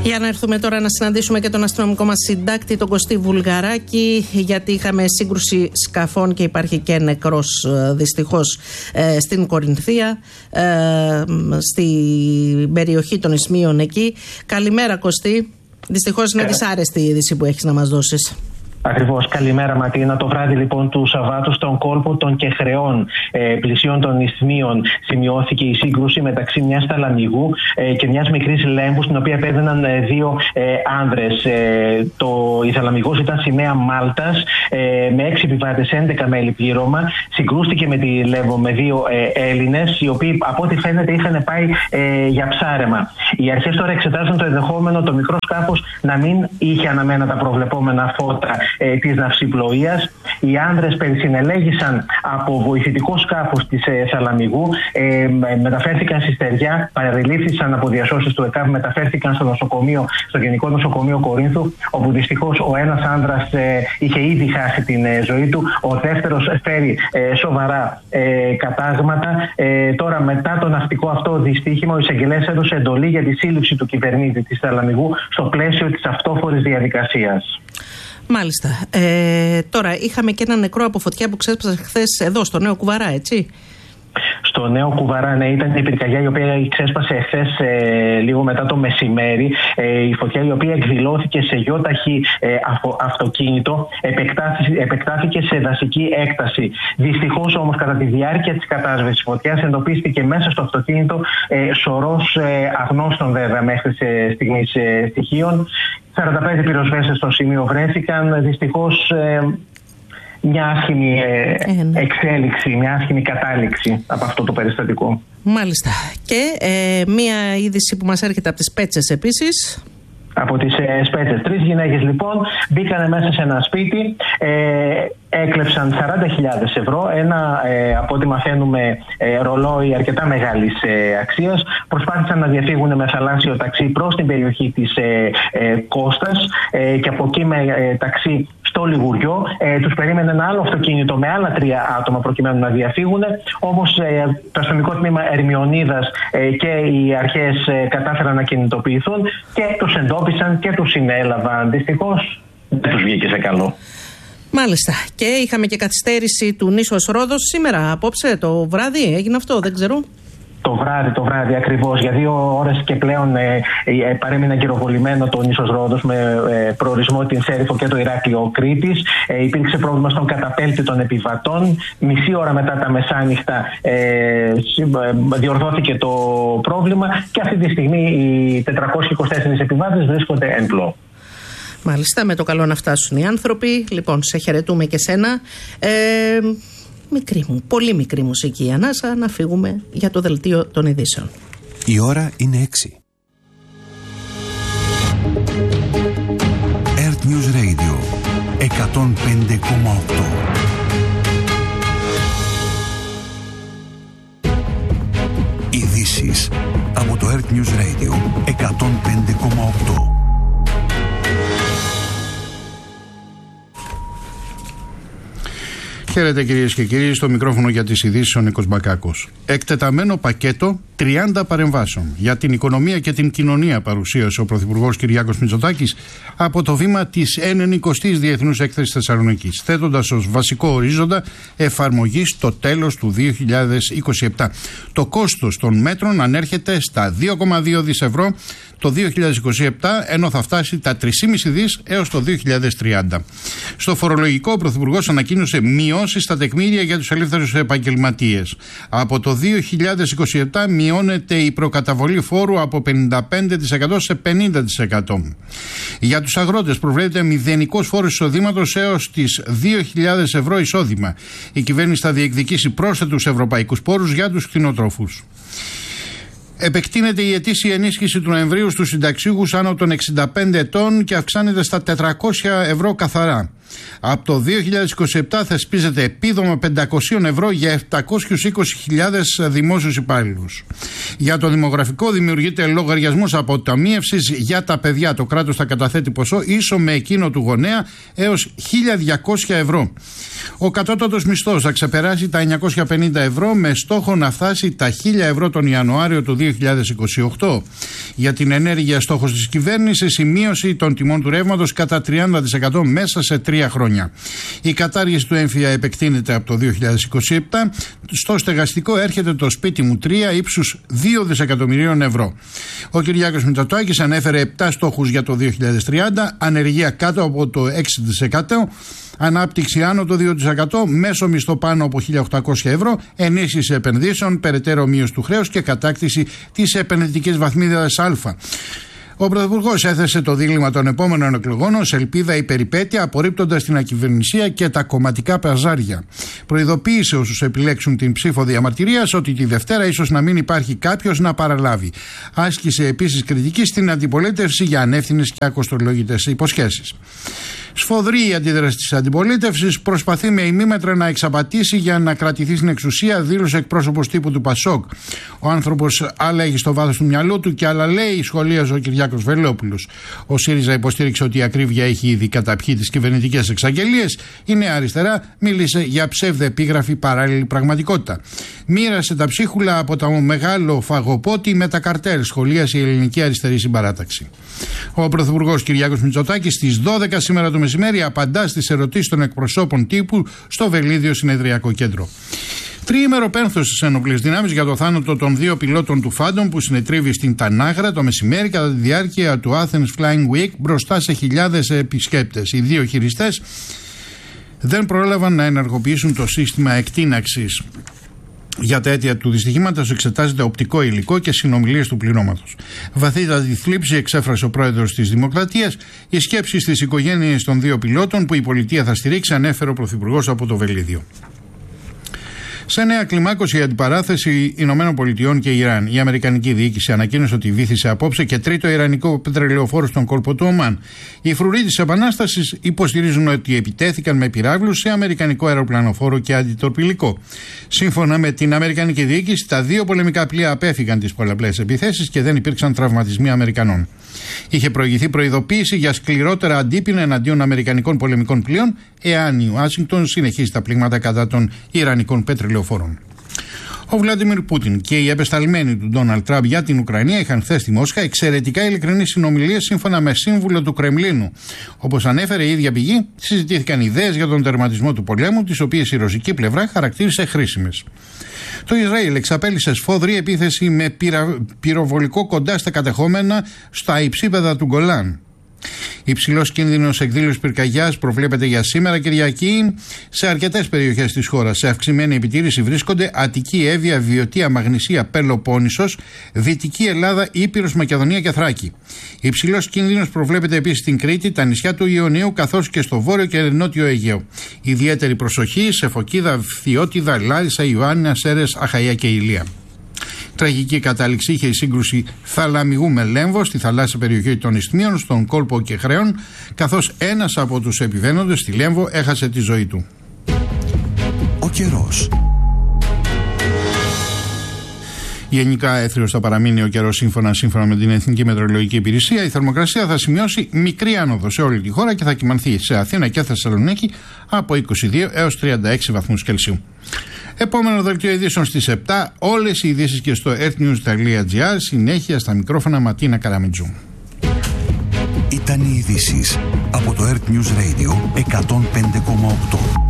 Για να έρθουμε τώρα να συναντήσουμε και τον αστυνομικό μας συντάκτη, τον Κωστή Βουλγαράκη, γιατί είχαμε σύγκρουση σκαφών και υπάρχει και νεκρός δυστυχώς στην Κορινθία, στην περιοχή των Ισμίων εκεί. Καλημέρα Κωστή, δυστυχώς είναι δυσάρεστη η είδηση που έχεις να μας δώσεις. Ακριβώς. Καλημέρα Ματίνα. Το βράδυ λοιπόν του Σαββάτου στον κόλπο των Κεχρεών πλησίων των Ισθμίων σημειώθηκε η σύγκρουση μεταξύ μιας θαλαμιγού και μιας μικρής λέμβου, στην οποία επέβαιναν δύο άνδρες. Η θαλαμιγός ήταν σημαία Μάλτας με 6 επιβάτες, 11 μέλη πλήρωμα. Συγκρούστηκε με τη λέμβο με δύο Έλληνες, οι οποίοι από ό,τι φαίνεται είχαν πάει για ψάρεμα. Οι αρχές τώρα εξετάζουν το ενδεχόμενο το μικρό σκάφος να μην είχε αναμένα τα προβλεπόμενα φώτα της ναυσιπλοείας. Οι άνδρες περισυνελέγησαν από βοηθητικό σκάφος της Θαλαμιγού, μεταφέρθηκαν στη στεριά, παρελήφθησαν από διασώσεις του ΕΚΑΒ, μεταφέρθηκαν στο νοσοκομείο, στο Γενικό Νοσοκομείο Κορίνθου, όπου δυστυχώς ο ένας άνδρας είχε ήδη χάσει την ζωή του, ο δεύτερος φέρει σοβαρά κατάγματα. Τώρα, μετά το ναυτικό αυτό δυστύχημα, ο εισαγγελέας έδωσε εντολή για τη σύλληψη του κυβερνήτη της Θαλαμιγού στο πλαίσιο της αυτόφορης διαδικασίας. Μάλιστα. Τώρα είχαμε και ένα νεκρό από φωτιά που ξέσπασε χθες εδώ στο Νέο Κουβαρά, έτσι. Στο Νέο Κουβαρά, ναι, ήταν η πυρκαγιά η οποία ξέσπασε χθες λίγο μετά το μεσημέρι. Η φωτιά η οποία εκδηλώθηκε σε γιόταχη αυτοκίνητο, επεκτάθηκε σε δασική έκταση. Δυστυχώς όμως κατά τη διάρκεια της κατάσβεσης της φωτιάς εντοπίστηκε μέσα στο αυτοκίνητο σωρός αγνώστων βέβαια μέχρι στιγμής στοιχείων. 45 πυροσβέστες στο σημείο βρέθηκαν. Δυστυχώς μια άσχημη εξέλιξη, μια άσχημη κατάληξη από αυτό το περιστατικό. Μάλιστα. Και μια είδηση που μας έρχεται από τις Πέτσες επίσης. Από τις Σπέτσες. 3 γυναίκες λοιπόν μπήκανε μέσα σε ένα σπίτι, έκλεψαν 40.000 ευρώ, ένα από ό,τι μαθαίνουμε ρολόι αρκετά μεγάλης αξίας, προσπάθησαν να διαφύγουν με θαλάσσιο ταξί προς την περιοχή της Κώστας και από εκεί με ταξί στο Λιγουριό. Τους περίμενε ένα άλλο αυτοκίνητο με άλλα 3 άτομα προκειμένου να διαφύγουν. Όμως το αστυνομικό τμήμα Ερμιονίδας και οι αρχές κατάφεραν να κινητοποιηθούν και τους εντόπισαν και τους συνέλαβαν. Δυστυχώς δεν τους βγήκε σε καλό. Μάλιστα. Και είχαμε και καθυστέρηση του νήσος Ρόδος σήμερα, απόψε το βράδυ έγινε αυτό, δεν ξέρω. Το βράδυ ακριβώς, για 2 ώρες και πλέον παρέμεινε αγκυροβολημένο το νήσος Ρόδος με προορισμό την Σέριφο και το Ηράκλειο Κρήτης. Υπήρξε πρόβλημα στον καταπέλτη των επιβατών. Μισή ώρα μετά τα μεσάνυχτα διορθώθηκε το πρόβλημα και αυτή τη στιγμή οι 424 επιβάτες βρίσκονται εν πλώ. Μάλιστα, με το καλό να φτάσουν οι άνθρωποι. Λοιπόν, σε χαιρετούμε και σένα. Μικρή μου, πολύ μικρή μουσική ανάσα, να φύγουμε για το δελτίο των ειδήσεων. Η ώρα είναι 6. Earth News Radio 105,8. Ειδήσεις από το Earth News Radio 105,8. Χαίρετε κυρίες και κύριοι, στο μικρόφωνο για τις ειδήσεις ο Νίκος Μπακάκος. Εκτεταμένο πακέτο 30 παρεμβάσεων για την οικονομία και την κοινωνία παρουσίασε ο Πρωθυπουργός Κυριάκος Μητσοτάκης από το βήμα της 90ης Διεθνούς Έκθεσης Θεσσαλονίκης, θέτοντας ως βασικό ορίζοντα εφαρμογή στο τέλος του 2027. Το κόστος των μέτρων ανέρχεται στα 2,2 δις ευρώ το 2027, ενώ θα φτάσει τα 3,5 δις έως το 2030. Στο φορολογικό, ο Πρωθυπουργός ανακοίνωσε μειώσεις στα τεκμήρια για τους ελεύθερους επαγγελματίες. Από το 2027 μειώνεται η προκαταβολή φόρου από 55% σε 50%. Για τους αγρότες προβλέπεται μηδενικός φόρος εισοδήματος έως τις 2.000 ευρώ εισόδημα. Η κυβέρνηση θα διεκδικήσει πρόσθετους ευρωπαϊκούς πόρους για τους κτηνοτρόφους. Επεκτείνεται η ετήσια ενίσχυση του Νοεμβρίου στους συνταξιούχους άνω των 65 ετών και αυξάνεται στα 400 ευρώ καθαρά. Από το 2027 θεσπίζεται επίδομα 500 ευρώ για 720.000 δημόσιους υπάλληλους. Για το δημογραφικό δημιουργείται λογαριασμός αποταμίευσης για τα παιδιά. Το κράτος θα καταθέτει ποσό ίσο με εκείνο του γονέα έως 1.200 ευρώ. Ο κατώτατος μισθός θα ξεπεράσει τα 950 ευρώ με στόχο να φτάσει τα 1.000 ευρώ τον Ιανουάριο του 2028. Για την ενέργεια στόχος της κυβέρνησης η μείωση των τιμών του ρεύματος κατά 30% μέσα σε 3 χρόνια. Η κατάργηση του έμφυα επεκτείνεται από το 2027. Στο στεγαστικό έρχεται το σπίτι μου 3 ύψους 2 δισεκατομμυρίων ευρώ. Ο Κυριάκος Μητσοτάκης ανέφερε 7 στόχους για το 2030, ανεργία κάτω από το 6%, ανάπτυξη άνω το 2%, μέσο μισθό πάνω από 1.800 ευρώ, ενίσχυση επενδύσεων, περαιτέρω μείωση του χρέους και κατάκτηση της επενδυτικής βαθμίδας Α. Ο Πρωθυπουργός έθεσε το δίλημμα των επόμενων εκλογών ως ελπίδα ή περιπέτεια, απορρίπτοντας την ακυβερνησία και τα κομματικά παζάρια. Προειδοποίησε όσους επιλέξουν την ψήφο διαμαρτυρίας ότι τη Δευτέρα ίσως να μην υπάρχει κάποιος να παραλάβει. Άσκησε επίσης κριτική στην αντιπολίτευση για ανεύθυνες και ακοστολογητές υποσχέσεις. Σφοδρή η αντίδραση της αντιπολίτευσης, προσπαθεί με ημίμετρα να εξαπατήσει για να κρατηθεί στην εξουσία, δήλωσε εκπρόσωπος τύπου του Πασόκ. Ο άνθρωπος άλλα έχει στο βάθος του μυαλού του και άλλα λέει, σχολίαζε ο Κυριάκος Βελόπουλος. Ο ΣΥΡΙΖΑ υποστήριξε ότι η ακρίβεια έχει ήδη καταπιεί τις κυβερνητικές εξαγγελίες. Η Νέα Αριστερά μίλησε για ψευδεπίγραφη παράλληλη πραγματικότητα. Μοίρασε τα ψίχουλα από το μεγάλο φαγοπότη με τα καρτέλ, σχολίασε η Ελληνική Αριστερή Συμπαράταξη. Ο Πρωθυπουργός Κυριάκος Μητσοτάκης στις 12 σήμερα το μεσημέρι απαντά στις ερωτήσεις των εκπροσώπων τύπου στο Βελίδιο Συνεδριακό Κέντρο. Τριήμερο πένθος στις ενόπλες δυνάμεις για το θάνατο των 2 πιλότων του Phantom που συνετρίβει στην Τανάγρα το μεσημέρι κατά τη διάρκεια του Athens Flying Week μπροστά σε χιλιάδες επισκέπτες. Οι 2 χειριστές δεν πρόλαβαν να ενεργοποιήσουν το σύστημα εκτείναξης. Για τα αίτια του δυστυχήματος εξετάζεται οπτικό υλικό και συνομιλίες του πληρώματος. Βαθύτατη θλίψη εξέφρασε ο πρόεδρος της Δημοκρατίας. Οι σκέψεις στις οικογένειες των 2 πιλότων που η πολιτεία θα στηρίξει, ανέφερε ο Πρωθυπουργός από το Βελίδιο. Σε νέα κλιμάκωση η αντιπαράθεση Ηνωμένων Πολιτειών και Ιράν. Η Αμερικανική διοίκηση ανακοίνωσε ότι βύθισε απόψε και 3ο Ιρανικό πετρελαιοφόρο στον κόλπο του Ομάν. Οι φρουροί της Επανάστασης υποστηρίζουν ότι επιτέθηκαν με πυράβλους σε αμερικανικό αεροπλανοφόρο και αντιτορπιλικό. Σύμφωνα με την Αμερικανική διοίκηση, τα 2 πολεμικά πλοία απέφυγαν τις πολλαπλές επιθέσεις και δεν υπήρξαν τραυματισμοί Αμερικανών. Είχε προηγηθεί προειδοποίηση για σκληρότερα αντίπεινα εναντίον Αμερικανικών πολεμικών πλοίων, εάν η Ουάσιγκτον συνεχίσει τα πλήγματα κατά των Ιρανικών πετρελαιοφόρων. Ο Βλάντιμιρ Πούτιν και οι επεσταλμένοι του Ντόναλντ Τραμπ για την Ουκρανία είχαν χθες στη Μόσχα εξαιρετικά ειλικρινείς συνομιλίες σύμφωνα με σύμβουλο του Κρεμλίνου. Όπως ανέφερε η ίδια πηγή, συζητήθηκαν ιδέες για τον τερματισμό του πολέμου, τις οποίες η ρωσική πλευρά χαρακτήρισε χρήσιμες. Το Ισραήλ εξαπέλυσε σφόδρη επίθεση με πυροβολικό κοντά στα κατεχόμενα στα υψίπεδα του Γκολάν. Υψηλός κίνδυνος εκδήλωσης πυρκαγιάς προβλέπεται για σήμερα Κυριακή σε αρκετές περιοχές της χώρας. Σε αυξημένη επιτήρηση βρίσκονται Αττική, Εύβοια, Βιωτία, Μαγνησία, Πελοπόννησος, Δυτική Ελλάδα, Ήπειρος, Μακεδονία και Θράκη. Υψηλός κίνδυνος προβλέπεται επίσης στην Κρήτη, τα νησιά του Ιωνίου καθώς και στο βόρειο και νότιο Αιγαίο. Ιδιαίτερη προσοχή σε Φωκίδα, Φθιώτιδα, Λάρισα, Ιωάννινα, Σέρρες, Αχαΐα και Ηλία. Τραγική κατάληξη είχε η σύγκρουση Θαλαμιγού με Λέμβο στη θαλάσσια περιοχή των Ισθμίων, στον κόλπο Κεχρέων, καθώς ένας από τους επιβαίνοντες στη Λέμβο έχασε τη ζωή του. Ο καιρός. Γενικά έθριος θα παραμείνει ο καιρός σύμφωνα με την Εθνική Μετεωρολογική Υπηρεσία. Η θερμοκρασία θα σημειώσει μικρή άνοδο σε όλη τη χώρα και θα κυμανθεί σε Αθήνα και Θεσσαλονίκη από 22 έως 36 βαθμούς Κελσίου. Επόμενο δελτίο ειδήσεων στις 7. Όλες οι ειδήσεις και στο earthnews.gr. Συνέχεια στα μικρόφωνα Ματίνα Καραμιτζού. Ήταν οι ειδήσεις από το Earth News Radio 105,8.